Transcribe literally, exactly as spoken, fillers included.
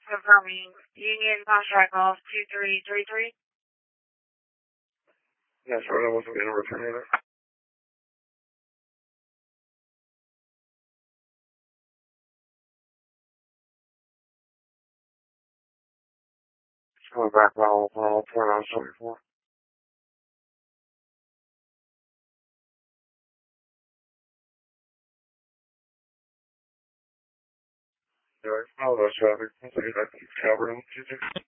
Confirming Union contract off two three three three. Yes, sir. That wasn't going to return it. Just going back all all point on seventy-four. Yeah, all those traffic. I think that's covered.